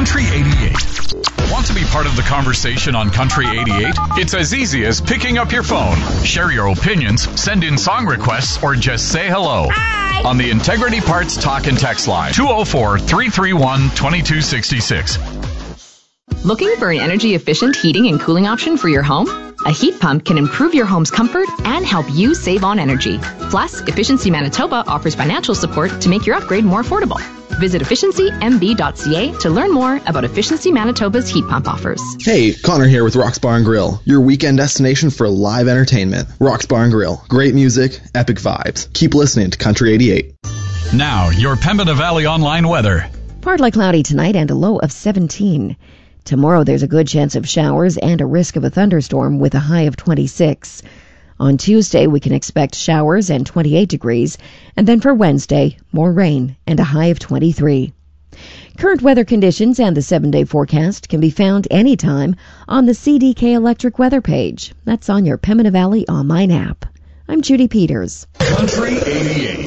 Country 88. Want to be part of the conversation on Country 88? It's as easy as picking up your phone. Share your opinions, send in song requests, or just say hello. Hi. On the Integrity Parts Talk and Text line, 204-331-2266. Looking for an energy-efficient heating and cooling option for your home? A heat pump can improve your home's comfort and help you save on energy. Plus, Efficiency Manitoba offers financial support to make your upgrade more affordable. Visit efficiencymb.ca to learn more about Efficiency Manitoba's heat pump offers. Hey, Connor here with Rock's Bar and Grill, your weekend destination for live entertainment. Rock's Bar and Grill, great music, epic vibes. Keep listening to Country 88. Now, your Pembina Valley Online weather. Partly cloudy tonight and a low of 17. Tomorrow there's a good chance of showers and a risk of a thunderstorm with a high of 26. On Tuesday, we can expect showers and 28 degrees, and then for Wednesday, more rain and a high of 23. Current weather conditions and the 7-day forecast can be found anytime on the CDK Electric weather page. That's on your Pembina Valley online app. I'm Judy Peters. Country 88.